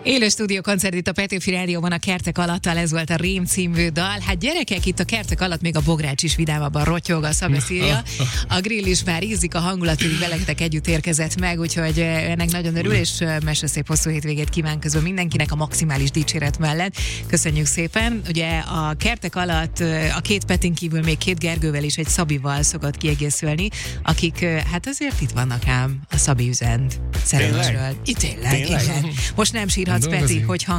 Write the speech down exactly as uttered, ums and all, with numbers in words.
Élő stúdió koncert itt a Petőfi Rádióban a Kertek alattal, ez volt a Rém című dal. Hát gyerekek, itt a Kertek alatt még a bogrács is vidámabban rotyog, a szabeszírja. A grill is már ízik, a hangulat pedig veletek együtt érkezett meg, úgyhogy ennek nagyon örül, és meseszép hosszú hétvégét kíván közben mindenkinek a maximális dicséret mellett. Köszönjük szépen. Ugye a Kertek alatt a két Petin kívül még két Gergővel és egy Szabival szokott kiegészülni, akik hát azért itt vannak ám, a Szabi üzent szerelmesről. Itt tényleg, igen. Most nem sírhatsz, Peti, hogy